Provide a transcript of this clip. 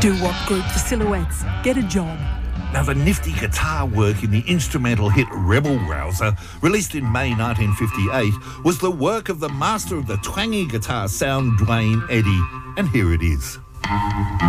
Doo-wop group The Silhouettes. Get a job. Now, the nifty guitar work in the instrumental hit Rebel Rouser, released in May 1958, was the work of the master of the twangy guitar sound, Duane Eddy. And here it is.